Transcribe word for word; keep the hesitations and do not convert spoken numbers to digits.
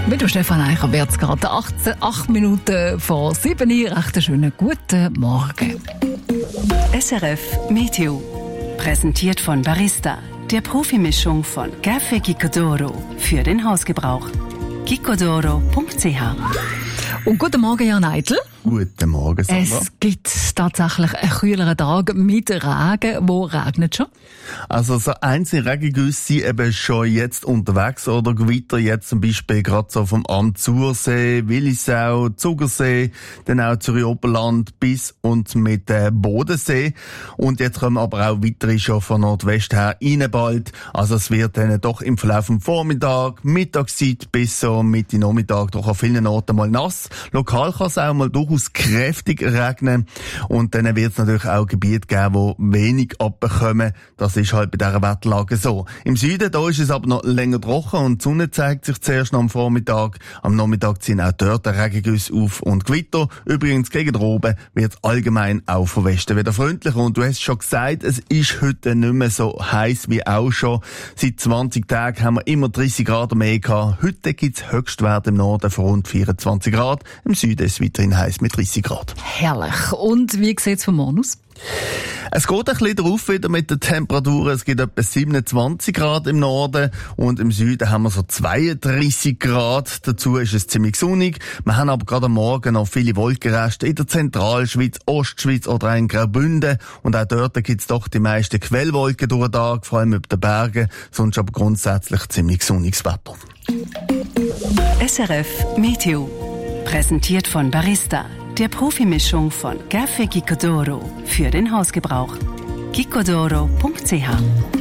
Mit dem Stefan Eicher wird es gerade acht Minuten vor sieben Uhr. Recht einen schönen guten Morgen. S R F Meteo. Präsentiert von Barista, der Profimischung von Café Gicodoro für den Hausgebrauch. gicodoro punkt c h. Und guten Morgen, Jan Eitel. Guten Morgen, Sandra. Es gibt tatsächlich einen kühleren Tag mit Regen. Wo regnet schon? Also so einzelne Regengüsse sind eben schon jetzt unterwegs oder Gewitter jetzt zum Beispiel gerade so vom Amzursee, Willisau, Zugersee, dann auch Zürich-Oberland bis und mit äh, Bodensee. Und jetzt kommen aber auch weitere schon von Nordwest her rein bald. Also es wird dann doch im Verlauf vom Vormittag, Mittagszeit bis so Mitte Nachmittag doch an vielen Orten mal nass. Lokal kann es auch mal durchaus kräftig regnen. Und dann wird es natürlich auch Gebiete geben, die wenig abbekommen. Das ist halt bei dieser Wetterlage so. Im Süden, da ist es aber noch länger trocken und die Sonne zeigt sich zuerst noch am Vormittag. Am Nachmittag ziehen auch dort Regengüsse auf und Gewitter. Übrigens gegen oben wird es allgemein auch von Westen wieder freundlicher. Und du hast schon gesagt, es ist heute nicht mehr so heiß wie auch schon. Seit zwanzig Tagen haben wir immer dreißig Grad mehr gehabt. Heute gibt es Höchstwerte im Norden von rund vierundzwanzig Grad. Im Süden ist es weiterhin heiß mit dreißig Grad. Herrlich. Und wie sieht es vom Morgen aus? Es geht ein bisschen drauf wieder mit den Temperaturen. Es gibt etwa siebenundzwanzig Grad im Norden und im Süden haben wir so zweiunddreißig Grad. Dazu ist es ziemlich sonnig. Wir haben aber gerade am Morgen noch viele Wolkenreste in der Zentralschweiz, Ostschweiz oder in Graubünden. Und auch dort gibt es doch die meisten Quellwolken durch den Tag, vor allem über den Bergen. Sonst aber grundsätzlich ziemlich sonniges Wetter. S R F Meteo. Präsentiert von Barista, der Profimischung von Café Gicodoro für den Hausgebrauch. gicodoro punkt c h.